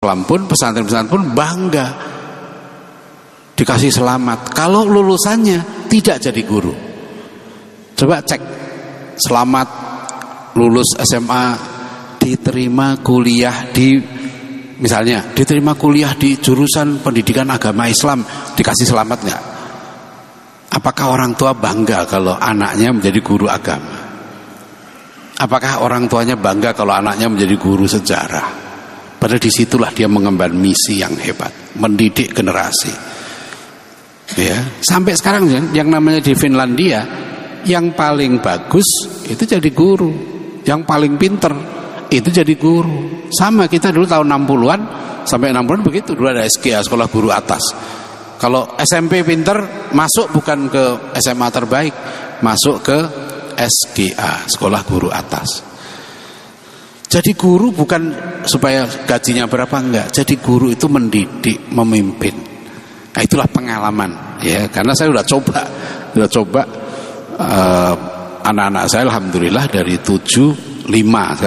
Islam pun, pesantren-pesantren pun bangga dikasih selamat. Kalau lulusannya tidak jadi guru, coba cek, selamat lulus SMA, diterima kuliah di, misalnya diterima kuliah di jurusan pendidikan agama Islam, dikasih selamat nggak? Apakah orang tua bangga kalau anaknya menjadi guru agama? Apakah orang tuanya bangga kalau anaknya menjadi guru sejarah? Padahal disitulah dia mengemban misi yang hebat, mendidik generasi. Ya, sampai sekarang yang namanya di Finlandia, yang paling bagus itu jadi guru, yang paling pinter itu jadi guru. Sama kita dulu tahun 60-an sampai 60-an begitu, dulu ada SGA, sekolah guru atas. Kalau SMP pinter, masuk bukan ke SMA terbaik, masuk ke SGA, sekolah guru atas. Jadi guru bukan supaya gajinya berapa, enggak. Jadi guru itu mendidik, memimpin. Nah, itulah pengalaman, ya. Karena saya udah coba anak-anak saya alhamdulillah dari 7, 5.